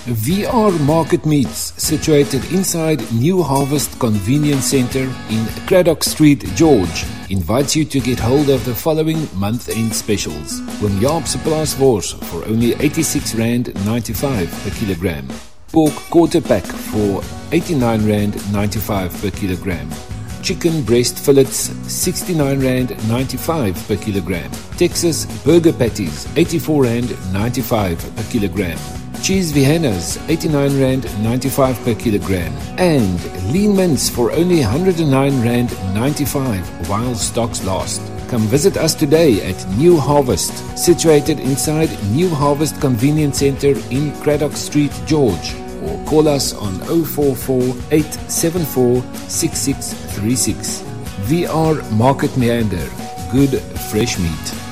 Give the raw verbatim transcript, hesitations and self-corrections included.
V R Market Meats, situated inside New Harvest Convenience Centre in Craddock Street, George, invites you to get hold of the following month-end specials. Oom Jaap se plaaswors for only eighty-six rand ninety-five per kilogram. Pork quarter pack for eighty-nine rand ninety-five per kilogram. Chicken breast fillets sixty-nine rand ninety-five per kilogram. Texas burger patties eighty-four rand ninety-five per kilogram. Cheese Viennas eighty-nine rand ninety-five per kilogram. And lean mince for only one hundred nine rand ninety-five while stocks last. Come visit us today at New Harvest, situated inside New Harvest Convenience Centre in Craddock Street, George, or call us on oh four four, eight seven four, six six three six. V R Market Meander, good fresh meat.